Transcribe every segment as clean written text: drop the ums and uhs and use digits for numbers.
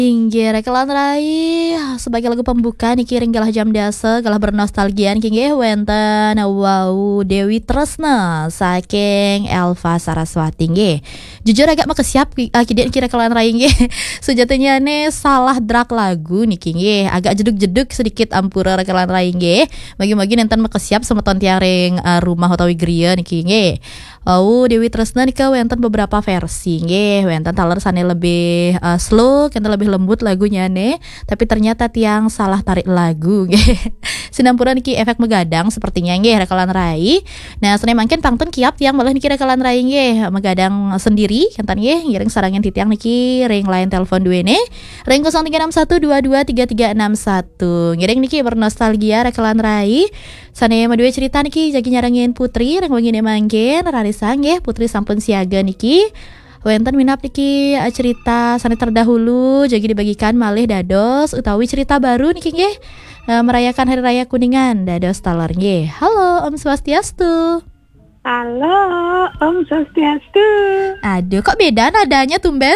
Inggih rekelan rai sebagai lagu pembuka niki galah jam dasa galah bernostalgia niki nggih wonten wow Dewi Tresna saking Elva Saraswati nggih. Jujur agak makesiap kidek niki rekelan rai nggih. Sejatinya ne salah drak lagu niki nggih agak jeduk-jeduk sedikit ampura rekelan rai nggih. Bagi-bagi nenten makesiap semeton tiaring rumah utawi griya niki nggih. Dewi Tresna nika wonten beberapa versi nggih wonten taler sane lebih slow kenten lebih lembut lagunya nih, tapi ternyata tiang salah tarik lagu nggih. Sinampura niki efek megadang sepertinya nggih rekelan rai. Nah, sene mangken pangten kiap tiang malah niki rekelan rai nggih megadang sendiri kenten nggih ngiring sarangan titiang niki ring line telepon duene ring 0361223361 ngiring niki bernostalgia rekelan rai. Sane madue cerita niki jagi nyarangin Putri ring wengine mangken rarisa nggih Putri sampun siaga niki. Wenten minap niki cerita sane terdahulu jadi dibagikan malih dados utawi cerita baru niki nggih merayakan Hari Raya Kuningan dados taler nggih. Halo Om Swastiastu. Halo Om Swastiastu. Aduh kok beda nadanya tumben.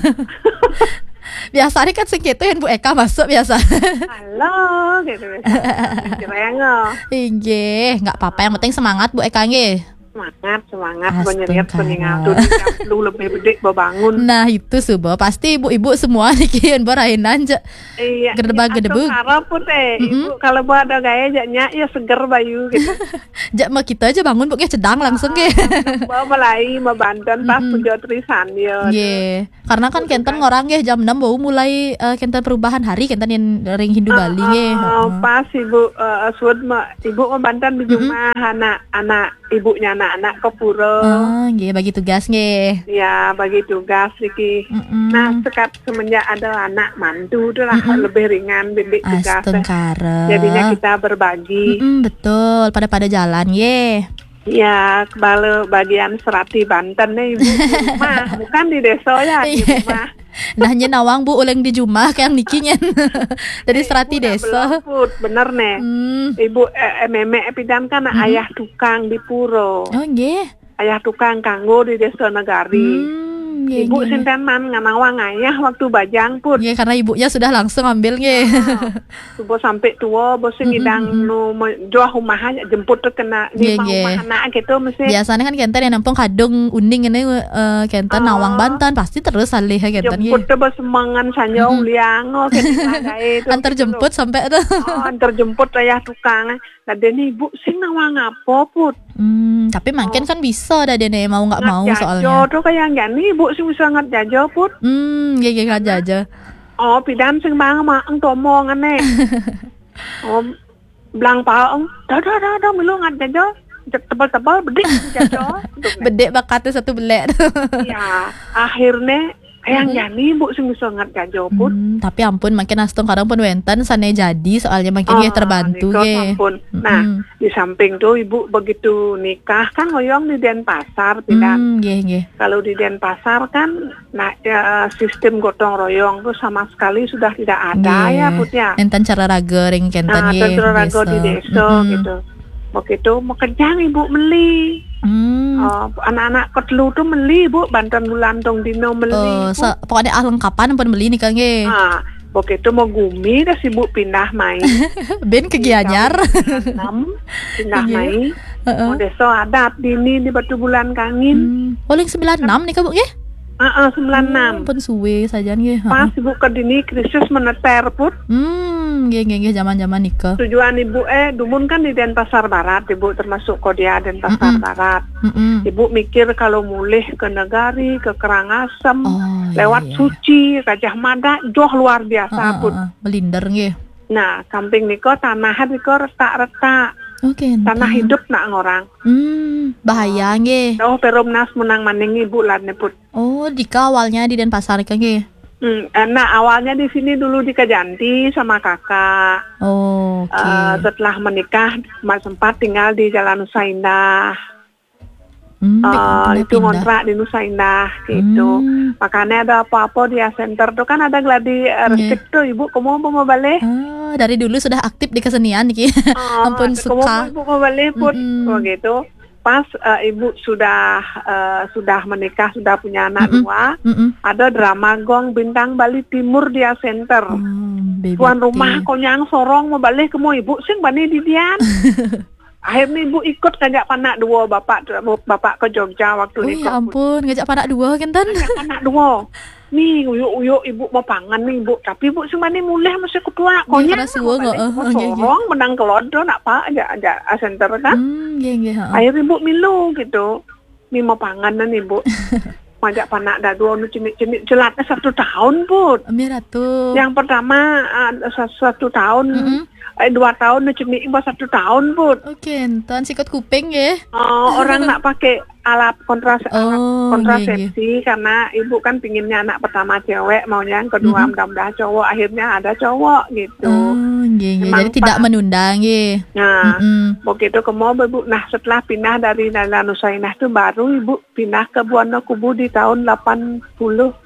Biasanya kan segitu Bu Eka masuk biasa. Halo gitu biasa. Inggih, enggak apa-apa yang penting semangat Bu Eka nggih. Semangat menyeriap peninggal tuh lu lebih gede bangun. Nah itu subuh pasti ibu-ibu semua nikian berainan aja. Iya. Gedebag-gedebug. Harap pun ibu kalau buat ada gaya jaknya ya seger bayu gitu. Jak mah kita aja bangun pokoknya cedang langsung ge. Bawa melai mau Banten pas pujo trisan ya. Iya. Karena kan kenten ngorang ge jam 6 bau mulai kenten perubahan hari kenten yang ring Hindu Bali ge. Pas ibu ibu mau Banten di rumah anak ibunya anak-anak ke pura. Nggih bagi tugas nggih. Ya, bagi tugas iki. Nah, semenjak ada anak mantu tuh lah lebih ringan bidik tugas. Jadinya kita berbagi. Betul, pada jalan nggih. Ya, kebal bagian Serati Banten nih ibu di rumah, bukan di desa ya, di rumah. Nah nawang Bu uleng di Jumah kayak nikinya. Dari Serati desa. Bener nih. Ibu memek pidan kan ayah tukang di puro. Oh nggih. Ayah tukang kanggo di desa Negari. Ibu sintenan nganawang ayah waktu bajang pun. Iya karena ibunya sudah langsung ambil nggih. Subuh sampai tua bosen ngidang nu jual rumahan jemput tuh kena di rumah anak gitu mesti. Biasanya kan kenten yang nampung kadung uning ini kenten nawang Banten pasti terus salih kenten nggih. Jemput tuh semangan sanjau liang itu. Antar jemput sampai tuh. Antar jemput ayah tukang. Lah dene ibu sing nawang apa put. Tapi mungkin kan bisa dah dene mau enggak mau soalnya. Jodoh kayak gini ibu sing bisa ngat jajo put. Nggih ngat jajo. Oh, pidan sing bang maeng tomo ngene. Oh, blang paeng. Dah melu ngat jajo. Tebal-tebal bedek jajo. Bedek bakatnya satu belek. Ya, akhirnya kayak gini ibu sing bisa ngat jajo put. Tapi ampun makin astung kadang pun wenten sane jadi soalnya makin terbantu nggih. Nah, di samping tuh ibu begitu nikah kan ngoyong di Denpasar tidak. Nggih. Kalau di Denpasar kan sistem gotong royong tuh sama sekali sudah tidak ada ya putnya. Enten cara raga ring kenten nggih. Cara raga di desa gitu. Begitu mau kerjaan ibu meli. Anak-anak ketelu tuh meli bu Banten bulan tong dino meli. Pokoknya lengkapan pun beli nih kan nggih. Begitu mau gumi dah sibuk pindah main. Ben ke Gianyar. Pindah main. Desa adat dini di Batu Bulan Kangin. Paling 96 nih kan bu nggih. 96. Pun suwe saja nggih. Pas ibu ke dini krisis meneter put. Nggih zaman-zaman nikah. Tujuan ibu dumun kan di Denpasar Barat, ibu termasuk Kodia Denpasar Barat. Ibu mikir kalau mulih ke Negari, ke Karangasem, lewat Suci, Gajah Mada, joh luar biasa pun. Belinder nggih. Nah, kamping niko tanahan niko retak-retak. Tanah hidup nak ngorang. Bahaya nggih. Oh, Perumnas menang maning ibu lan put. Oh, dika awalnya di Denpasar kan nggih. Nah awalnya di sini dulu di Kejanti sama kakak. Setelah menikah sempat tinggal di Jalan Nusa Indah. Itu ngontrak di Nusa Indah gitu. Makanya ada apa-apa di center tuh kan ada gladi resip tuh ibu kamu mau balik. Dari dulu sudah aktif di kesenian nih. Ampun suka. Kamu mau balik pun begitu. pas ibu sudah menikah, sudah punya anak dua, ada drama gong bintang Bali Timur dia center. Tuan rumah konyang sorong mau balik ke mau ibu sing bani di dian. Akhirnya ibu ikut ngajak panak dua bapak ke Jogja waktu itu. Ya ampun, ngajak panak dua kan? Ngajak panak dua. Nih uyuk ibu mau pangan nih ibu, tapi ibu sembani mulai masih ketua konya sorong menang kelodon apa aja center kan. Akhirnya ibu milu gitu, nih mau pangan dan ibu ngajak panak dah dua cemik jelatnya 1 tahun pun. Yang pertama 1 tahun. 2 tahun cemik 1 tahun pun. Enton sikut kuping ya. Orang nak pakai alat kontrasepsi karena ibu kan pinginnya anak pertama cewek, maunya yang kedua mudah-mudahan cowok, akhirnya ada cowok gitu. Jadi tidak menunda nggih. Nah, begitu kemo ibu. Nah, setelah pindah dari Nala Nusainah itu baru ibu pindah ke Wonokubu di tahun 83.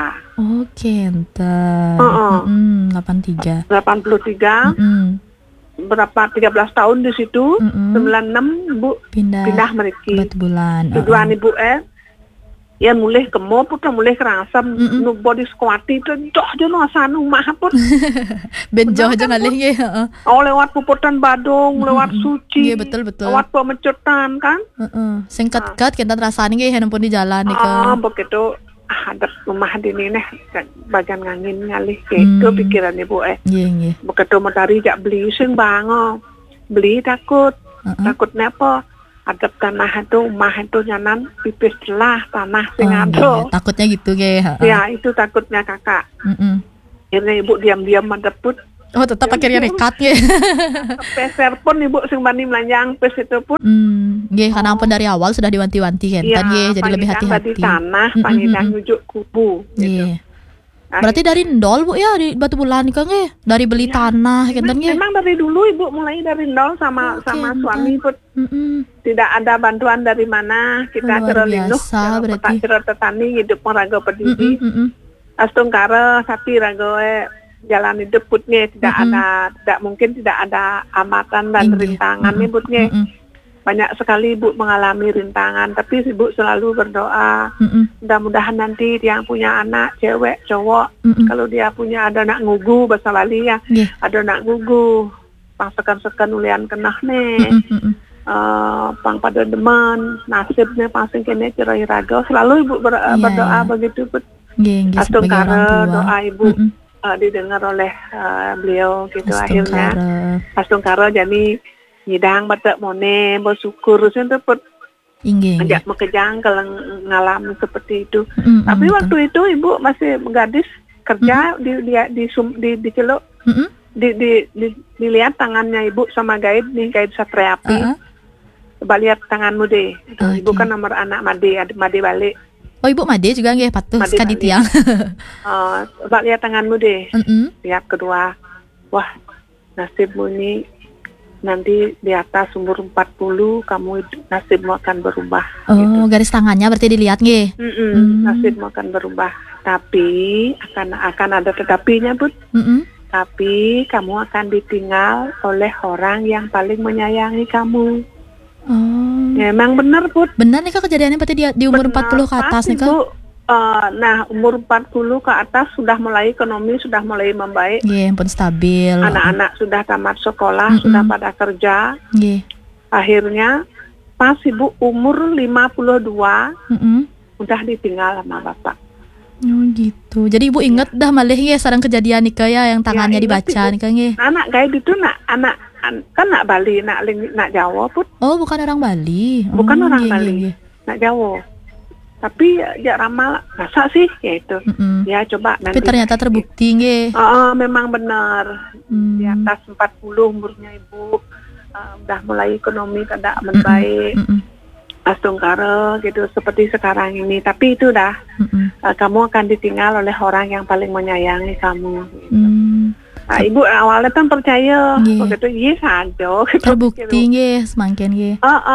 Entar. 83. Berapa 13 tahun di situ. 96 ibu pindah meriki. Bulan. Tujuan ibu ya mulai kemo putra mulai kerasam nu body squati itu joh jo no asanu mah pun. Ben joh jo ngalih nggih, lewat Puputan Badung, lewat Suci. Nggih, betul. Lewat Pemecutan kan? Sing ket kita rasane nggih handphone di jalan nika. Begitu ada rumah di nih bagian ngangin ngalih gitu pikiran ibu Nggih. Begitu mentari jak beli sing bango. Beli takut apa? Ada tanah itu, rumah itu nyanan pipis celah tanah sing ado. Takutnya gitu nggih, Ya, itu takutnya kakak. Akhirnya ibu diam-diam mendeput. Tetap akhirnya nekat nggih. Peser pun ibu sing bani melanjang pes itu pun. Nggih, karena ampun dari awal sudah diwanti-wanti kan nggih, jadi lebih hati-hati. Di tanah, pangidang nyujuk kubu gitu. Berarti dari nol Bu ya di Batu Bulan kan nggih? Dari beli tanah kan nggih. Memang dari dulu ibu mulai dari nol sama suami pun. Tidak ada bantuan dari mana, kita cerolinduh cerot tetani hidup merago pedidi. Astungkara sapi rago jalan hidup putnya tidak mungkin tidak ada amatan dan rintangan putnya. Banyak sekali ibu mengalami rintangan, tapi ibu selalu berdoa mudah-mudahan nanti dia yang punya anak cewek cowok, kalau dia punya ada anak ngugu bahasa Bali ya, ada anak ngugu pang sekan ulian kenah nih, pang pada deman nasibnya pasing kene cerai raga, selalu ibu berdoa begitu put. Astungkara doa ibu didengar oleh beliau gitu. Akhirnya Astungkara jadi nyidang batak mone bersyukur sentuh put ajak mekejang kalau ngalami seperti itu. Tapi waktu itu ibu masih gadis kerja di celok dilihat tangannya ibu sama guide Satriapi. Coba lihat tanganmu deh. Ibu kan nomor anak Made balik. Oh ibu Made juga nggih patuh sekali tiang. Coba lihat tanganmu deh. Lihat kedua. Wah, nasibmu ini nanti di atas umur 40 kamu nasibmu akan berubah. Gitu. Garis tangannya berarti dilihat nggih. Nasibmu akan berubah. Tapi akan ada tetapinya, Bud. Tapi kamu akan ditinggal oleh orang yang paling menyayangi kamu. Ya, emang benar, Bud. Benar nih Kak kejadiannya berarti di umur 40 ke atas nih Kak. Nah umur 40 ke atas sudah mulai ekonomi sudah mulai membaik. Pun stabil. Anak-anak sudah tamat sekolah, sudah pada kerja. Akhirnya pas ibu umur 52 udah ditinggal sama bapak. Gitu. Jadi ibu ingat dah malih ya sarang kejadian nika ya yang tangannya dibaca nika nggih. Anak kayak gitu anak kan nak Bali, nak Jawa pun. Bukan orang Bali. Bukan orang Bali. Nak Jawa. Tapi ya ramal masa sih ya itu. Ya coba nanti. Tapi ternyata terbukti nggih. Memang benar. Di atas 40 umurnya ibu udah mulai ekonomi tidak membaik. Astungkara gitu seperti sekarang ini. Tapi itu dah kamu akan ditinggal oleh orang yang paling menyayangi kamu gitu. Ibu awalnya kan percaya begitu iya saja terbukti nggih semakin nggih.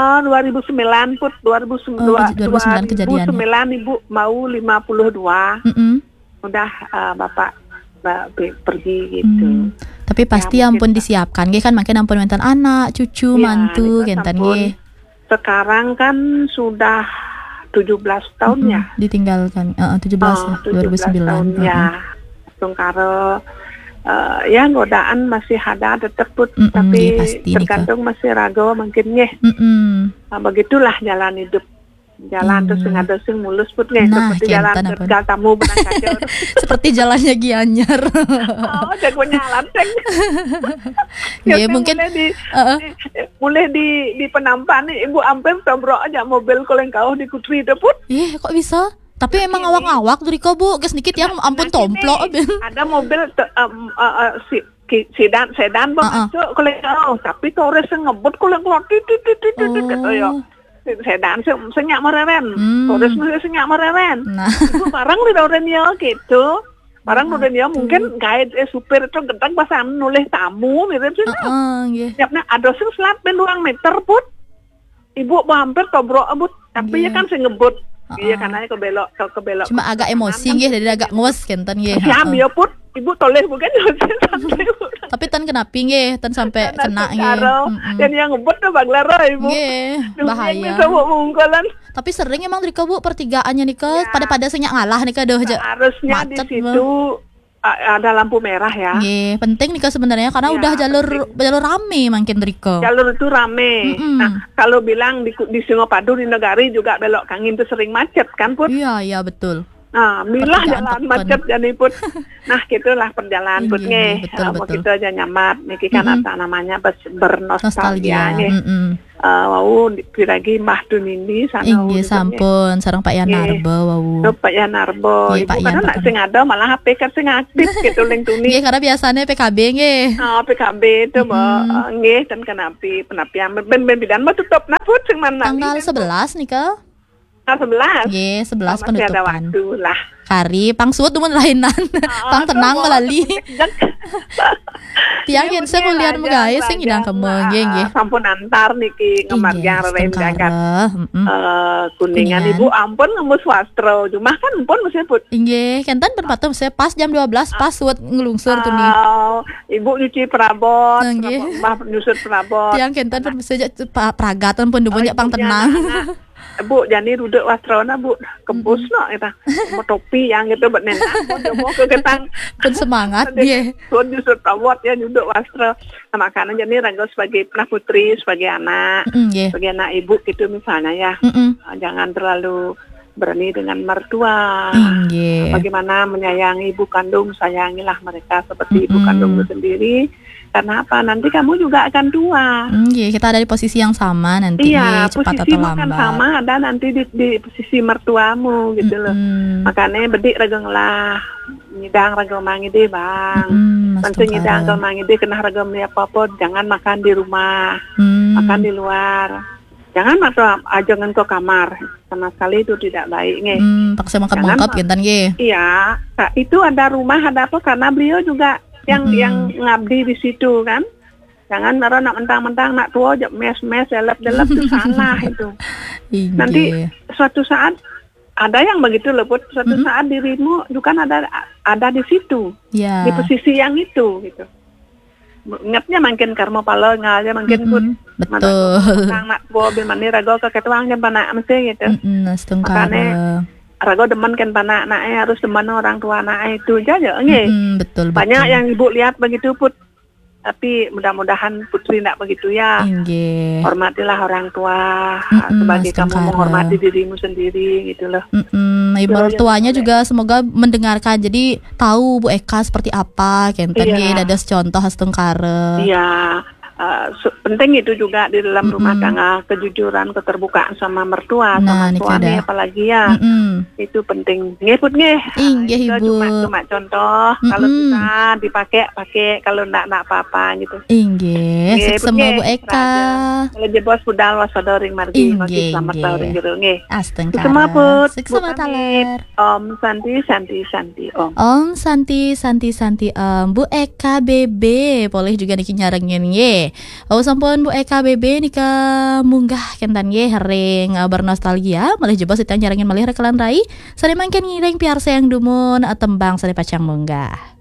2009 put 2009 kejadian. 2009 ibu mau 52. Udah bapak pergi gitu. Tapi pasti ya, ampun disiapkan nggih kan makin ampun wonten anak, cucu, mantu genten nggih. sekarang kan sudah 17 tahun ya. Ditinggalkan 17 ya, 2009 tahun ya. Tungkara ya godaan masih ada tetap put, tapi tergantung masih ragu mungkin ya. Begitulah jalan hidup. Jalan terus ada sing mulus put nih, seperti jalan kerja tamu benang kacau. Seperti jalannya Gianyar. Oh, jagonya lanteng. Ya mungkin mulai di penampan nih ibu ampem tobrok aja mobil koleng kau di Kutri deput. Kok bisa? Tapi emang awak-awak dari kau bu, sedikit yang ampun tomplok. Ada mobil sedan masuk koleng kau, tapi Torres ngebut koleng kau titit gitu ya. Sedan senyak mereren, Torres masih senyak mereren. Itu barang di Doren ya gitu. Barang Doren ya mungkin guide supir itu gedang pasan nulis tamu mirip sih. Siapnya ada sing selat ben 2 meter put. Ibu hampir tobrok abut, tapi ya kan sing ngebut. Iya karena ke belok. Cuma agak emosi nggih, jadi agak ngos kenten nggih. Siap ya put. Ibu toleh bukan tapi tan kenapi nggih, tan sampai kena nggih. Dan yang ngebut tuh baglaro ibu. Nggih, bahaya. Tapi sering emang Rika bu pertigaannya nih ke pada senyak ngalah nih ke harusnya di situ ada lampu merah ya. Penting nih sebenarnya karena udah jalur rame makin Rika. Jalur itu rame. Nah, kalau bilang di Singapadu di Negari juga belok Kangin itu sering macet kan put? Iya betul. Nah, milah jalan macet jadi put. Nah, gitulah perjalanan put nge. Mau kita aja nyamat. Niki kan namanya bernostalgia nge. Wow, piragi Mbah Dunini sana. Sampun sareng Pak Yanarbo wow. Pak Yanarbo. Ibu kan nak sing ada malah HP kan sing aktif gitu ling tuni. Karena biasanya PKB nggih. PKB itu nggih dan kenapi penapian ben bidan mah tutup nah put sing mana. Tanggal 11 nih ke. 11. 11 penutupan. Masih ada waktu lah. Kari pangsuut tumun lainan. Pang tenang melali. Tiang yen saya kuliah megay sing ngidang kemeng nggih. Sampun antar niki ngemargang rem jagat. Kuningan ibu ampun ngembus wastro. Cuma kan ampun mesti put. Nggih, kenten berpatum saya pas jam 12 pas suut ngelungsur tuh nih. Ibu nyuci perabot. Mbah nyusut perabot. Tiang kenten mesti pragatan pun dumunnya pang tenang. Bu, jadi duduk wastrona bu, kebus no kita, mau topi yang gitu buat nenek, mau ke ketang, pun semangat dia. Pun justru tawat ya duduk wastro, sama karena jadi ragu sebagai putri, sebagai anak, sebagai anak ibu gitu misalnya ya, jangan terlalu berani dengan mertua. Bagaimana menyayangi ibu kandung, sayangilah mereka seperti ibu kandungmu sendiri. Karena apa? Nanti kamu juga akan tua. Kita ada di posisi yang sama nanti. Cepat atau lambat. Kan sama ada nanti di posisi mertuamu gitu loh. Makanya bedik ragang lah, nyidang ragang mangi deh bang. Nanti nyidang ragang mangi deh kena ragang apa-apa. Jangan makan di rumah, makan di luar. Jangan masuk jangan ke kamar, sama sekali itu tidak baik nih. Paksa makan mangkap kintan nggih. Iya, itu ada rumah ada apa karena beliau juga yang ngabdi di situ kan. Jangan nak mentang-mentang nak tua aja mes-mes delep-delep itu salah itu. Nanti suatu saat ada yang begitu loh Put, suatu saat dirimu juga ada di situ. Di posisi yang itu gitu. Ingatnya makin karma palo ngaja makin Put. Betul. Nak tua bimani rago ke ketuang jam panak mesti gitu. Makanya rago demen kan panak anaknya harus demen orang tua anaknya itu aja nggih. Betul. Banyak yang ibu lihat begitu Put. Tapi mudah-mudahan putri tidak begitu ya. Hormatilah orang tua sebagai kamu menghormati dirimu sendiri gitu loh. Ibu mertuanya juga semoga mendengarkan. Jadi tahu Bu Eka seperti apa kenten dadas contoh hastengkare. Iya. Penting itu juga di dalam rumah tangga, kejujuran, keterbukaan sama mertua, sama suami apalagi ya. Itu penting. Nggih Put nggih. Ibu. Cuma contoh, kalau bisa pakai, kalau enggak apa-apa gitu. Nggih. Semua Bu Eka. Kalau jebos budal wasada ring margi, selamat tahun ring jero nggih. Astengkara. Semua Put. Selamat taler. Om Santi Om. Om Santi Bu Eka BB boleh juga niki nyarengin nggih. Sampun Bu Eka BB nika munggah kentan ye hereng bernostalgia malih jebos kita nyarengin malih rekalan rai sare mangken ngireng piar sayang dumun tembang sare pacang munggah.